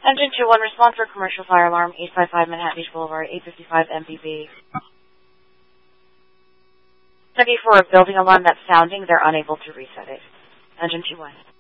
Engine 2-1, respond for commercial fire alarm, 855 Manhattan Beach Boulevard, 855 MPB. Checking for a building alarm that's sounding. They're unable to reset it. Engine 2-1.